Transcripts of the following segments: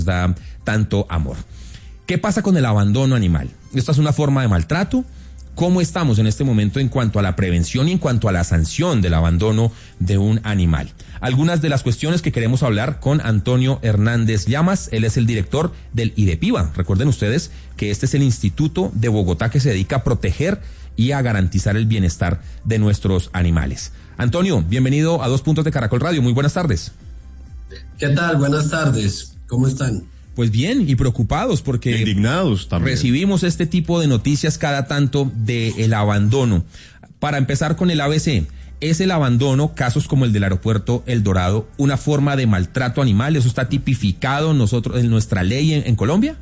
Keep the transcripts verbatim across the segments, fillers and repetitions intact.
da tanto amor. ¿Qué pasa con el abandono animal? ¿Esta es una forma de maltrato? ¿Cómo estamos en este momento en cuanto a la prevención y en cuanto a la sanción del abandono de un animal? Algunas de las cuestiones que queremos hablar con Antonio Hernández Llamas. Él es el director del IDEPIBA. Recuerden ustedes que este es el instituto de Bogotá que se dedica a proteger y a garantizar el bienestar de nuestros animales. Antonio, bienvenido a Dos Puntos de Caracol Radio. Muy buenas tardes. ¿Qué tal? Buenas tardes. ¿Cómo están? Pues bien, y preocupados porque indignados también. Recibimos este tipo de noticias cada tanto del abandono. Para empezar con el A B C, ¿es el abandono, casos como el del aeropuerto El Dorado, una forma de maltrato animal? ¿Eso está tipificado nosotros en nuestra ley en, en Colombia?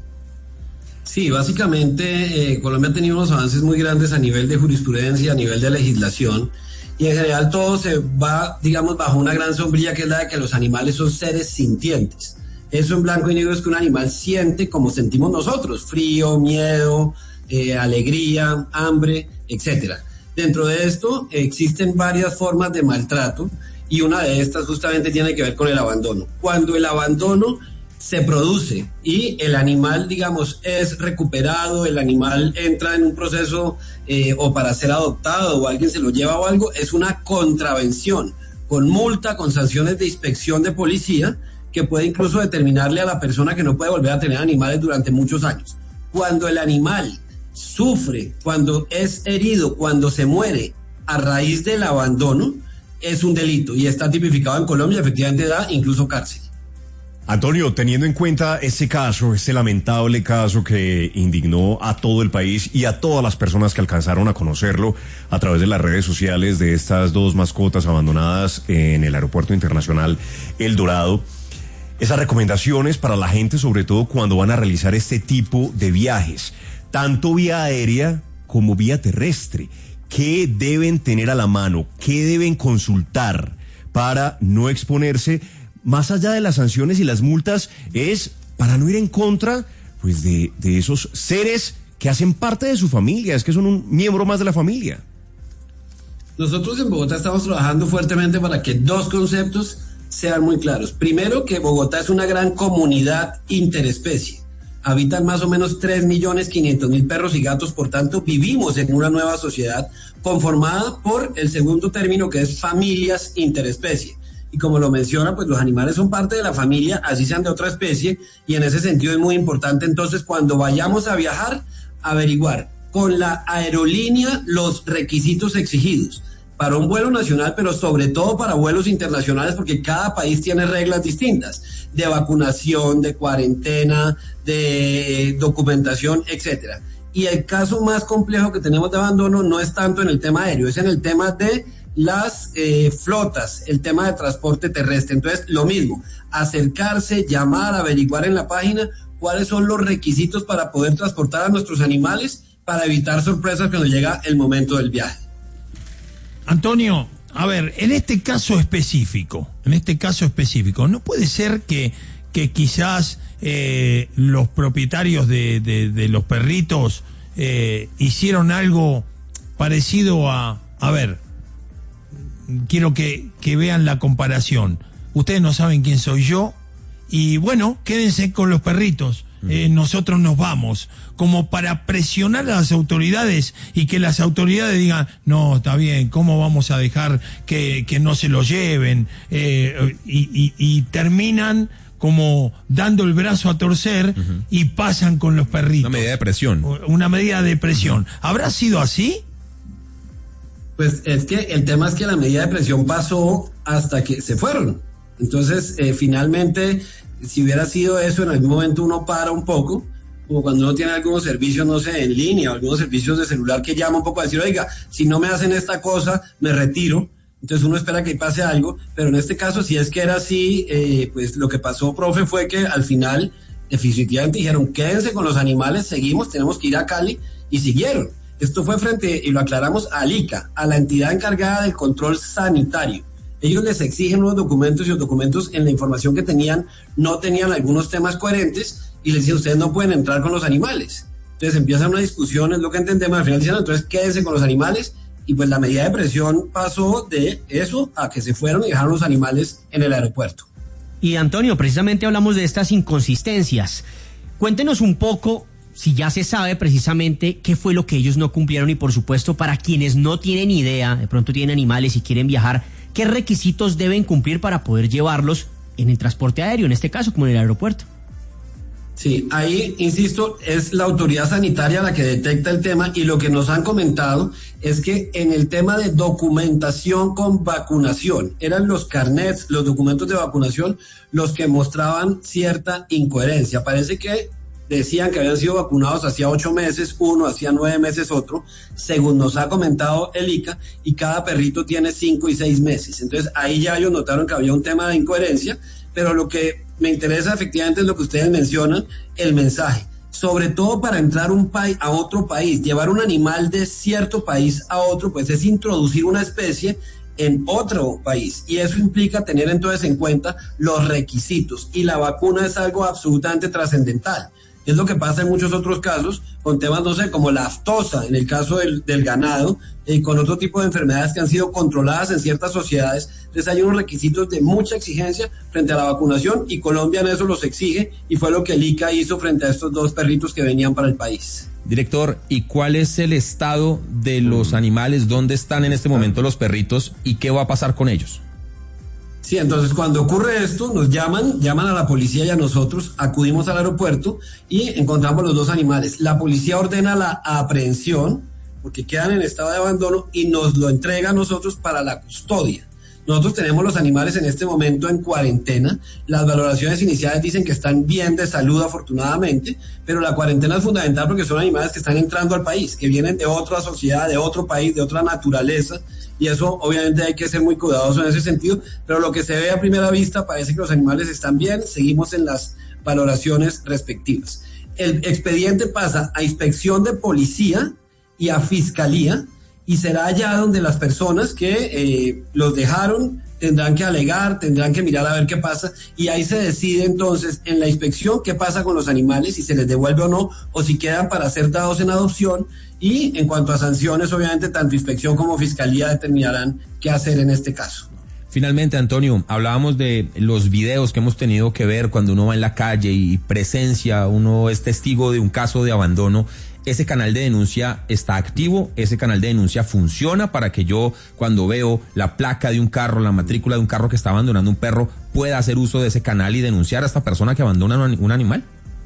Sí, básicamente eh, Colombia ha tenido unos avances muy grandes a nivel de jurisprudencia, a nivel de legislación, y en general todo se va, digamos, bajo una gran sombrilla que es la de que los animales son seres sintientes. Eso en blanco y negro es que un animal siente como sentimos nosotros, frío, miedo, eh, alegría, hambre, etcétera. Dentro de esto existen varias formas de maltrato y una de estas justamente tiene que ver con el abandono. Cuando el abandono se produce y el animal, digamos, es recuperado, el animal entra en un proceso eh, o para ser adoptado o alguien se lo lleva o algo, es una contravención con multa, con sanciones de inspección de policía, que puede incluso determinarle a la persona que no puede volver a tener animales durante muchos años. Cuando el animal sufre, cuando es herido, cuando se muere a raíz del abandono, es un delito y está tipificado en Colombia, efectivamente da incluso cárcel. Antonio, teniendo en cuenta ese caso, este lamentable caso que indignó a todo el país y a todas las personas que alcanzaron a conocerlo a través de las redes sociales de estas dos mascotas abandonadas en el Aeropuerto Internacional El Dorado, esas recomendaciones para la gente, sobre todo cuando van a realizar este tipo de viajes, tanto vía aérea como vía terrestre, ¿qué deben tener a la mano? ¿Qué deben consultar para no exponerse? Más allá de las sanciones y las multas, es para no ir en contra, pues, de, de esos seres que hacen parte de su familia, es que son un miembro más de la familia. Nosotros en Bogotá estamos trabajando fuertemente para que dos conceptos sean muy claros. Primero, que Bogotá es una gran comunidad interespecie. Habitan más o menos tres millones quinientos mil perros y gatos, por tanto vivimos en una nueva sociedad conformada por el segundo término, que es familias interespecie. Y como lo menciona, pues los animales son parte de la familia, así sean de otra especie, y en ese sentido es muy importante entonces cuando vayamos a viajar, averiguar con la aerolínea los requisitos exigidos para un vuelo nacional, pero sobre todo para vuelos internacionales, porque cada país tiene reglas distintas de vacunación, de cuarentena, de documentación, etcétera. Y el caso más complejo que tenemos de abandono no es tanto en el tema aéreo, es en el tema de las eh, flotas, el tema de transporte terrestre. Entonces, lo mismo, acercarse, llamar, averiguar en la página cuáles son los requisitos para poder transportar a nuestros animales para evitar sorpresas cuando llega el momento del viaje. Antonio, a ver, en este caso específico, en este caso específico, ¿no puede ser que, que quizás eh, los propietarios de, de, de los perritos eh, hicieron algo parecido a, a ver, quiero que, que vean la comparación. Ustedes no saben quién soy yo y bueno, quédense con los perritos. Eh, nosotros nos vamos, como para presionar a las autoridades y que las autoridades digan, no, está bien, ¿cómo vamos a dejar que, que no se lo lleven? Eh, y, y, y terminan como dando el brazo a torcer uh-huh. y pasan con los perritos. Una medida de presión. Una medida de presión. Uh-huh. ¿Habrá sido así? Pues es que el tema es que la medida de presión pasó hasta que se fueron. Entonces, eh, finalmente, si hubiera sido eso, en algún momento uno para un poco, como cuando uno tiene algunos servicios, no sé, en línea, o algunos servicios de celular que llama un poco a decir, oiga, si no me hacen esta cosa, me retiro. Entonces uno espera que pase algo, pero en este caso, si es que era así, eh, pues lo que pasó, profe, fue que al final, definitivamente dijeron, quédense con los animales, seguimos, tenemos que ir a Cali, y siguieron. Esto fue frente, y lo aclaramos, a ICA, a la entidad encargada del control sanitario. Ellos les exigen unos documentos y los documentos en la información que tenían no tenían algunos temas coherentes y les dicen, ustedes no pueden entrar con los animales. Entonces empieza una discusión, es lo que entendemos, al final dicen, entonces quédense con los animales y pues la medida de presión pasó de eso a que se fueron y dejaron los animales en el aeropuerto. Y Antonio, precisamente hablamos de estas inconsistencias. Cuéntenos un poco, si ya se sabe precisamente qué fue lo que ellos no cumplieron y, por supuesto, para quienes no tienen idea, de pronto tienen animales y quieren viajar, ¿qué requisitos deben cumplir para poder llevarlos en el transporte aéreo, en este caso como en el aeropuerto? Sí, ahí, insisto, es la autoridad sanitaria la que detecta el tema, y lo que nos han comentado es que en el tema de documentación con vacunación, eran los carnets, los documentos de vacunación, los que mostraban cierta incoherencia. Parece que decían que habían sido vacunados hacía ocho meses uno, hacía nueve meses otro, según nos ha comentado el I C A, y cada perrito tiene cinco y seis meses. Entonces ahí ya ellos notaron que había un tema de incoherencia, pero lo que me interesa efectivamente es lo que ustedes mencionan, el mensaje. Sobre todo para entrar un país a otro país, llevar un animal de cierto país a otro, pues es introducir una especie en otro país, y eso implica tener entonces en cuenta los requisitos, y la vacuna es algo absolutamente trascendental. Es lo que pasa en muchos otros casos con temas, no sé, como la aftosa, en el caso del, del ganado, y eh, con otro tipo de enfermedades que han sido controladas en ciertas sociedades. Entonces hay unos requisitos de mucha exigencia frente a la vacunación, y Colombia en eso los exige, y fue lo que el I C A hizo frente a estos dos perritos que venían para el país. Director, ¿y cuál es el estado de los animales? ¿Dónde están en este momento los perritos y qué va a pasar con ellos? Sí, entonces cuando ocurre esto, nos llaman, llaman a la policía y a nosotros, acudimos al aeropuerto y encontramos los dos animales. La policía ordena la aprehensión, porque quedan en estado de abandono, y nos lo entrega a nosotros para la custodia. Nosotros tenemos los animales en este momento en cuarentena. Las valoraciones iniciales dicen que están bien de salud, afortunadamente, pero la cuarentena es fundamental porque son animales que están entrando al país, que vienen de otra sociedad, de otro país, de otra naturaleza, y eso obviamente hay que ser muy cuidadoso en ese sentido, pero lo que se ve a primera vista parece que los animales están bien. Seguimos en las valoraciones respectivas. El expediente pasa a inspección de policía y a fiscalía, y será allá donde las personas que eh, los dejaron tendrán que alegar, tendrán que mirar a ver qué pasa, y ahí se decide entonces en la inspección qué pasa con los animales, si se les devuelve o no, o si quedan para ser dados en adopción. Y en cuanto a sanciones, obviamente tanto inspección como fiscalía determinarán qué hacer en este caso. Finalmente, Antonio, hablábamos de los videos que hemos tenido que ver cuando uno va en la calle y presencia, uno es testigo de un caso de abandono. ¿Ese canal de denuncia está activo? ¿Ese canal de denuncia funciona para que yo, cuando veo la placa de un carro, la matrícula de un carro que está abandonando un perro, pueda hacer uso de ese canal y denunciar a esta persona que abandona un animal?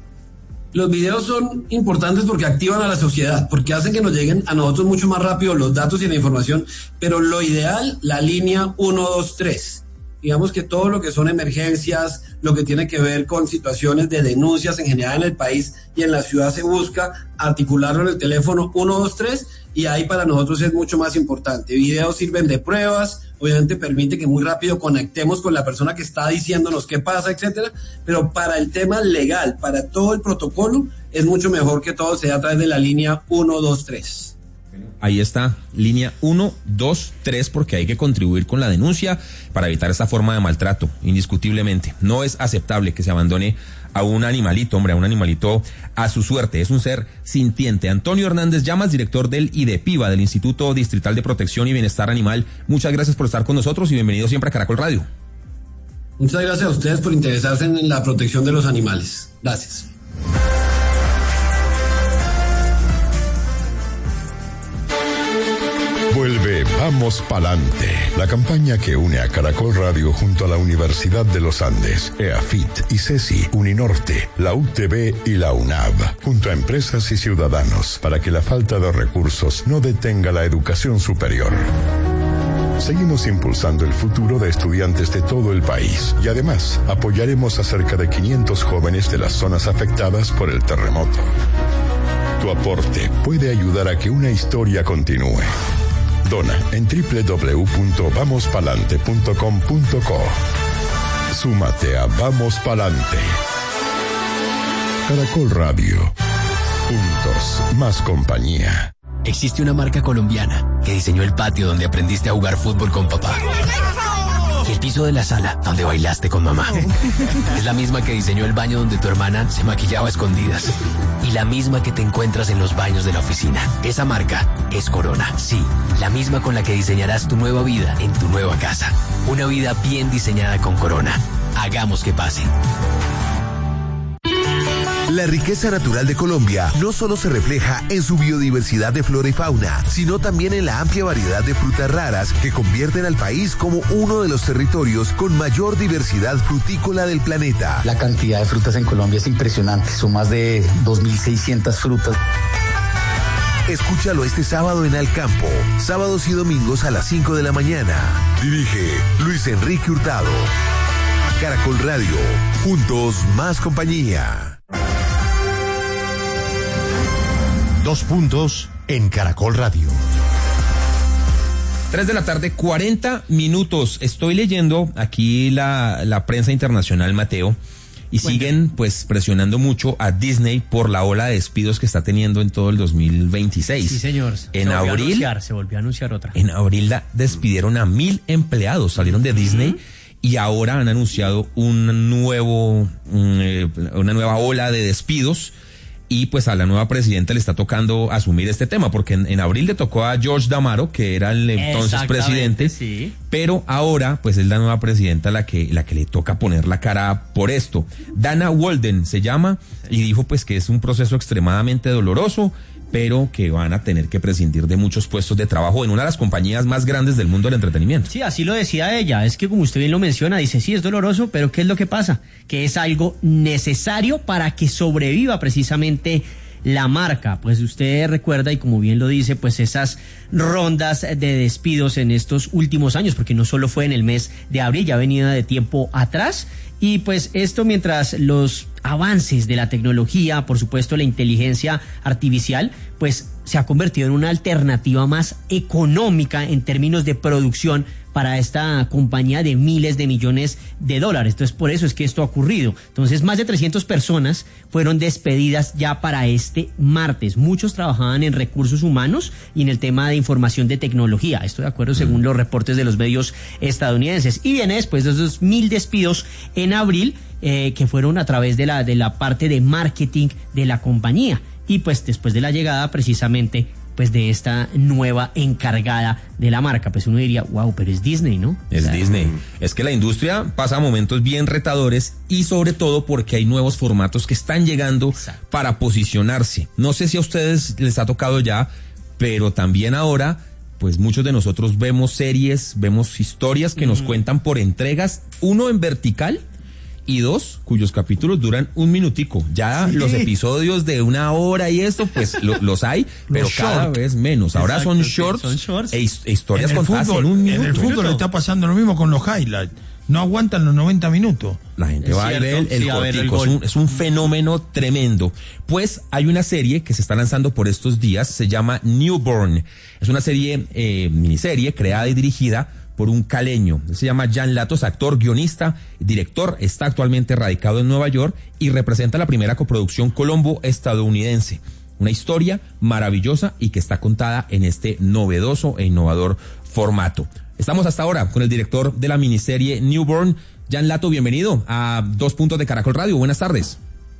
Los videos son importantes porque activan a la sociedad, porque hacen que nos lleguen a nosotros mucho más rápido los datos y la información, pero lo ideal, la línea uno dos tres. Digamos que todo lo que son emergencias, lo que tiene que ver con situaciones de denuncias en general en el país y en la ciudad, se busca articularlo en el teléfono uno dos tres, y ahí para nosotros es mucho más importante. Videos sirven de pruebas, obviamente permite que muy rápido conectemos con la persona que está diciéndonos qué pasa, etcétera, pero para el tema legal, para todo el protocolo, es mucho mejor que todo sea a través de la línea uno dos tres. Ahí está, línea uno dos tres, porque hay que contribuir con la denuncia para evitar esta forma de maltrato, indiscutiblemente. No es aceptable que se abandone a un animalito, hombre, a un animalito a su suerte. Es un ser sintiente. Antonio Hernández Llamas, director del IDEPIBA, del Instituto Distrital de Protección y Bienestar Animal. Muchas gracias por estar con nosotros y bienvenido siempre a Caracol Radio. Muchas gracias a ustedes por interesarse en la protección de los animales. Gracias. Vuelve Vamos Palante, la campaña que une a Caracol Radio junto a la Universidad de los Andes, EAFIT, ICESI, Uninorte, la U T B y la UNAV, junto a empresas y ciudadanos, para que la falta de recursos no detenga la educación superior. Seguimos impulsando el futuro de estudiantes de todo el país y además apoyaremos a cerca de quinientos jóvenes de las zonas afectadas por el terremoto. Tu aporte puede ayudar a que una historia continúe. Dona en doble u doble u doble u punto vamos palante punto com punto co. Súmate a Vamos Palante. Caracol Radio. Juntos, más compañía. Existe una marca colombiana que diseñó el patio donde aprendiste a jugar fútbol con papá. Y el piso de la sala donde bailaste con mamá. Es la misma que diseñó el baño donde tu hermana se maquillaba a escondidas. Y la misma que te encuentras en los baños de la oficina. Esa marca es Corona. Sí, la misma con la que diseñarás tu nueva vida en tu nueva casa. Una vida bien diseñada con Corona. Hagamos que pase. La riqueza natural de Colombia no solo se refleja en su biodiversidad de flora y fauna, sino también en la amplia variedad de frutas raras que convierten al país como uno de los territorios con mayor diversidad frutícola del planeta. La cantidad de frutas en Colombia es impresionante, son más de dos mil seiscientas frutas. Escúchalo este sábado en Al Campo, sábados y domingos a las cinco de la mañana. Dirige Luis Enrique Hurtado. Caracol Radio, juntos más compañía. Dos puntos en Caracol Radio. Tres de la tarde, cuarenta minutos. Estoy leyendo aquí la, la prensa internacional, Mateo, y bueno, siguen pues presionando mucho a Disney por la ola de despidos que está teniendo en todo el dos mil veintiséis. Sí, señor. En se abril, volvió a anunciar, se volvió a anunciar otra. En abril la despidieron a mil empleados, salieron de Disney. Uh-huh. Y ahora han anunciado un nuevo, una nueva ola de despidos y pues a la nueva presidenta le está tocando asumir este tema, porque en, en abril le tocó a George Damaro, que era el entonces presidente, sí. Pero ahora pues es la nueva presidenta la que, la que le toca poner la cara por esto. Dana Walden se llama y dijo pues que es un proceso extremadamente doloroso, pero que van a tener que prescindir de muchos puestos de trabajo en una de las compañías más grandes del mundo del entretenimiento. Sí, así lo decía ella, es que como usted bien lo menciona, dice, sí, es doloroso, pero ¿qué es lo que pasa? Que es algo necesario para que sobreviva precisamente la marca. Pues usted recuerda, y como bien lo dice, pues esas rondas de despidos en estos últimos años, porque no solo fue en el mes de abril, ya venía de tiempo atrás, y pues esto mientras los avances de la tecnología, por supuesto la inteligencia artificial, pues se ha convertido en una alternativa más económica en términos de producción para esta compañía de miles de millones de dólares. Entonces, por eso es que esto ha ocurrido. Entonces, más de trescientas personas fueron despedidas ya para este martes. Muchos trabajaban en recursos humanos y en el tema de información de tecnología. Esto de acuerdo según los reportes de los medios estadounidenses. Y viene después de esos mil despidos en abril, eh, que fueron a través de la, de la parte de marketing de la compañía. Y pues después de la llegada precisamente pues de esta nueva encargada de la marca, pues uno diría, wow, pero es Disney, ¿no? Es o sea, Disney. Es que la industria pasa momentos bien retadores y sobre todo porque hay nuevos formatos que están llegando Exacto. para posicionarse. No sé si a ustedes les ha tocado ya, pero también ahora, pues muchos de nosotros vemos series, vemos historias que mm. nos cuentan por entregas, uno en vertical y dos, cuyos capítulos duran un minutico. Ya sí. los episodios de una hora y esto, pues lo, los hay, pero los cada short. vez menos. Ahora Exacto, son shorts, son shorts. E, e historias contadas en un minuto. En el fútbol está pasando lo mismo con los highlights. No aguantan los noventa minutos. La gente es va cierto, a ver el, sí, el a ver el cortico. Es un, es un fenómeno tremendo. Pues hay una serie que se está lanzando por estos días, se llama Newborn. Es una serie, eh, miniserie, creada y dirigida por un caleño. Se llama Jan Latos, actor, guionista, director, está actualmente radicado en Nueva York y representa la primera coproducción colombo-estadounidense. Una historia maravillosa y que está contada en este novedoso e innovador formato. Estamos hasta ahora con el director de la miniserie Newborn, Jan Lato. Bienvenido a Dos Puntos de Caracol Radio. Buenas tardes.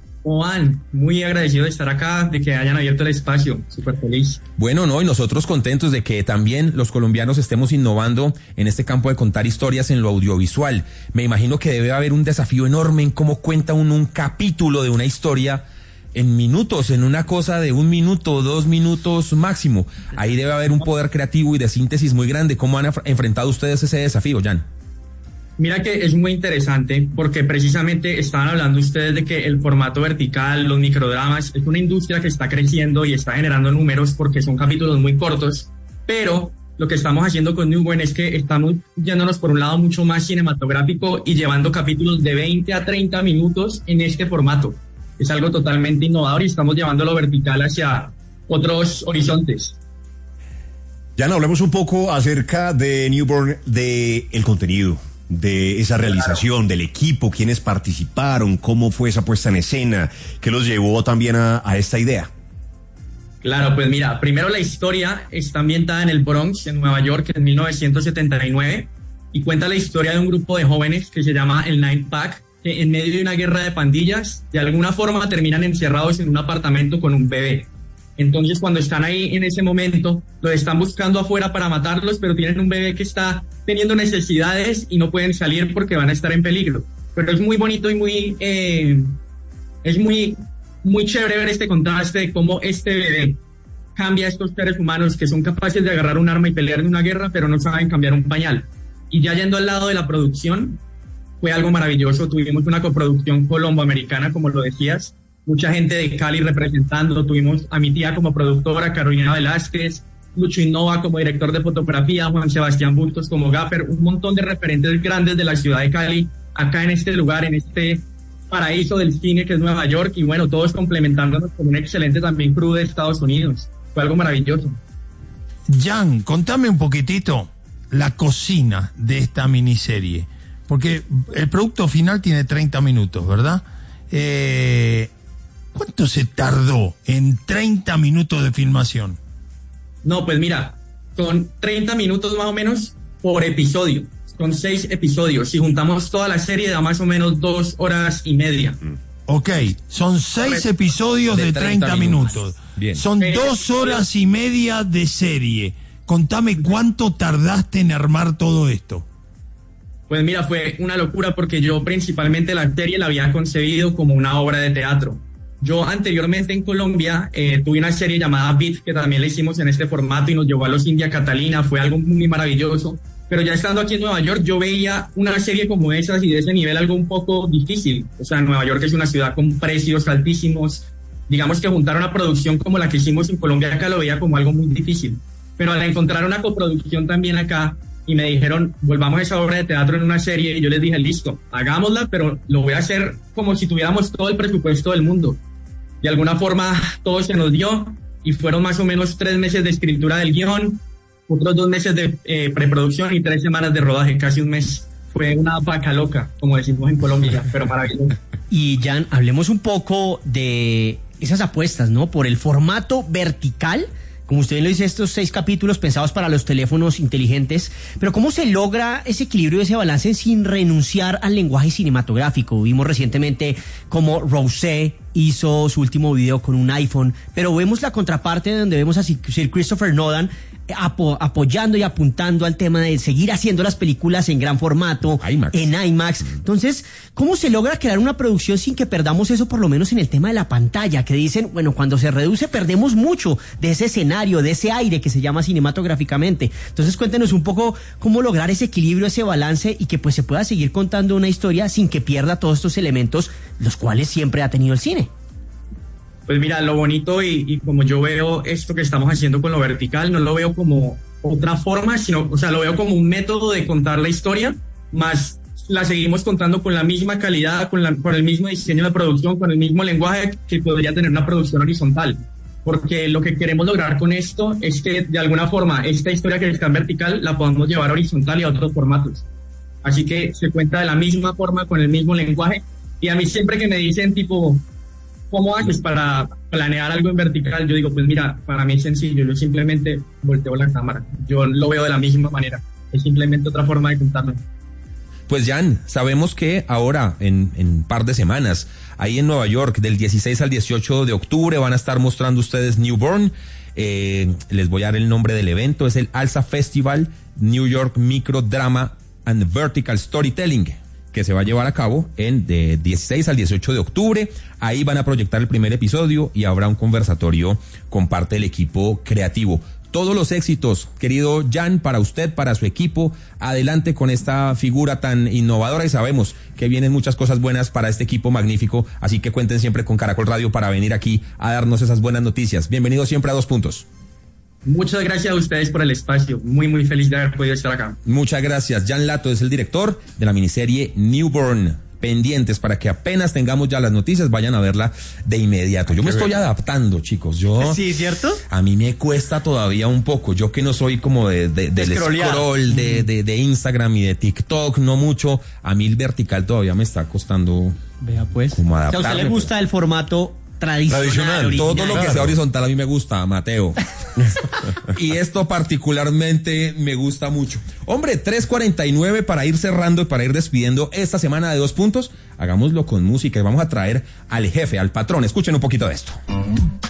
Juan, muy agradecido de estar acá, de que hayan abierto el espacio, súper feliz. Bueno, no, y nosotros contentos de que también los colombianos estemos innovando en este campo de contar historias en lo audiovisual. Me imagino que debe haber un desafío enorme en cómo cuenta uno un capítulo de una historia en minutos, en una cosa de un minuto, dos minutos máximo. Ahí debe haber un poder creativo y de síntesis muy grande. ¿Cómo han enfrentado ustedes ese desafío, Jan? Mira que es muy interesante porque precisamente estaban hablando ustedes de que el formato vertical, los microdramas, es una industria que está creciendo y está generando números porque son capítulos muy cortos, pero lo que estamos haciendo con Newborn es que estamos yéndonos por un lado mucho más cinematográfico y llevando capítulos de veinte a treinta minutos en este formato. Es algo totalmente innovador y estamos llevándolo vertical hacia otros horizontes. Ya no, hablemos un poco acerca de Newborn, de el contenido, de esa realización, del equipo, quiénes participaron, cómo fue esa puesta en escena, qué los llevó también a, a esta idea. Claro, pues mira, primero la historia está ambientada en el Bronx, en Nueva York, en mil novecientos setenta y nueve, y cuenta la historia de un grupo de jóvenes que se llama el Nine Pack, que en medio de una guerra de pandillas, de alguna forma terminan encerrados en un apartamento con un bebé. Entonces, cuando están ahí en ese momento, los están buscando afuera para matarlos, pero tienen un bebé que está teniendo necesidades y no pueden salir porque van a estar en peligro. pero es muy bonito y muy, eh, es muy, muy chévere ver este contraste de cómo este bebé cambia a estos seres humanos que son capaces de agarrar un arma y pelear en una guerra, pero no saben cambiar un pañal. Y ya yendo al lado de la producción, fue algo maravilloso. Tuvimos una coproducción colombo-americana, como lo decías, mucha gente de Cali representando. Tuvimos a mi tía como productora, Carolina Velázquez, Lucho Innova como director de fotografía, Juan Sebastián Bultos como gaffer, un montón de referentes grandes de la ciudad de Cali, acá en este lugar, en este paraíso del cine que es Nueva York, y bueno, todos complementándonos con un excelente también crew de Estados Unidos. Fue algo maravilloso. Jan, contame un poquitito la cocina de esta miniserie, porque el producto final tiene treinta minutos, ¿verdad? Eh, ¿Cuánto se tardó en treinta minutos de filmación? No, pues mira, son treinta minutos más o menos por episodio. Son seis episodios. Si juntamos toda la serie, da más o menos dos horas y media. Ok, son seis episodios de, de treinta, treinta minutos. minutos. Bien. Son Pero, dos horas y media de serie. Contame cuánto tardaste en armar todo esto. Pues mira, fue una locura porque yo principalmente la serie la había concebido como una obra de teatro. Yo anteriormente en Colombia eh, tuve una serie llamada Beat, que también la hicimos en este formato y nos llevó a los India Catalina, fue algo muy maravilloso. Pero ya estando aquí en Nueva York, yo veía una serie como esas y de ese nivel algo un poco difícil. O sea, Nueva York es una ciudad con precios altísimos. Digamos que juntar una producción como la que hicimos en Colombia acá lo veía como algo muy difícil. Pero al encontrar una coproducción también acá y me dijeron, volvamos a esa obra de teatro en una serie, y yo les dije, listo, hagámosla, pero lo voy a hacer como si tuviéramos todo el presupuesto del mundo. De alguna forma todo se nos dio y fueron más o menos tres meses de escritura del guión, otros dos meses de eh, preproducción y tres semanas de rodaje, casi un mes. Fue una vaca loca, como decimos en Colombia, pero maravilloso. Y Jan, hablemos un poco de esas apuestas, ¿no? Por el formato vertical. Como usted lo dice, estos seis capítulos pensados para los teléfonos inteligentes, pero ¿cómo se logra ese equilibrio, ese balance sin renunciar al lenguaje cinematográfico? Vimos recientemente cómo Rosé hizo su último video con un iPhone, pero vemos la contraparte donde vemos a Sir Christopher Nolan apo apoyando y apuntando al tema de seguir haciendo las películas en gran formato, IMAX. en IMAX. Entonces, ¿cómo se logra crear una producción sin que perdamos eso, por lo menos en el tema de la pantalla? Que dicen, bueno, cuando se reduce perdemos mucho de ese escenario, de ese aire que se llama cinematográficamente. Entonces, cuéntenos un poco cómo lograr ese equilibrio, ese balance y que pues se pueda seguir contando una historia sin que pierda todos estos elementos, los cuales siempre ha tenido el cine. Pues mira, lo bonito y, y como yo veo esto que estamos haciendo con lo vertical, no lo veo como otra forma, sino, o sea, lo veo como un método de contar la historia, más la seguimos contando con la misma calidad, con, la, con el mismo diseño de producción, con el mismo lenguaje que podría tener una producción horizontal. Porque lo que queremos lograr con esto es que, de alguna forma, esta historia que está en vertical la podamos llevar horizontal y a otros formatos. Así que se cuenta de la misma forma, con el mismo lenguaje. Y a mí siempre que me dicen, tipo, ¿cómo haces para planear algo en vertical? Yo digo, pues mira, para mí es sencillo, yo simplemente volteo la cámara. Yo lo veo de la misma manera, es simplemente otra forma de contarlo. Pues Jan, sabemos que ahora, en un par de semanas, ahí en Nueva York, del dieciséis al dieciocho de octubre, van a estar mostrando ustedes Newborn. Eh, les voy a dar el nombre del evento, es el ALSA Festival New York Micro Drama and Vertical Storytelling, que se va a llevar a cabo en de dieciséis al dieciocho de octubre. Ahí van a proyectar el primer episodio y habrá un conversatorio con parte del equipo creativo. Todos los éxitos, querido Jan, para usted, para su equipo. Adelante con esta figura tan innovadora y sabemos que vienen muchas cosas buenas para este equipo magnífico. Así que cuenten siempre con Caracol Radio para venir aquí a darnos esas buenas noticias. Bienvenidos siempre a Dos Puntos. Muchas gracias a ustedes por el espacio. Muy, muy feliz de haber podido estar acá. Muchas gracias. Jan Lato es el director de la miniserie Newborn. Pendientes para que apenas tengamos ya las noticias vayan a verla de inmediato. Yo me estoy adaptando, chicos. Yo sí, ¿cierto? A mí me cuesta todavía un poco. Yo que no soy como de, de del scroll de, de, de Instagram y de TikTok, no mucho. A mí el vertical todavía me está costando. Vea pues. Como adaptarme. ¿A usted le gusta el formato tradicional? Tradicional. Todo lo que sea horizontal a mí me gusta, Mateo. Y esto particularmente me gusta mucho. Hombre, tres cuarenta y nueve para ir cerrando y para ir despidiendo esta semana de Dos Puntos. Hagámoslo con música y vamos a traer al jefe, al patrón. Escuchen un poquito de esto.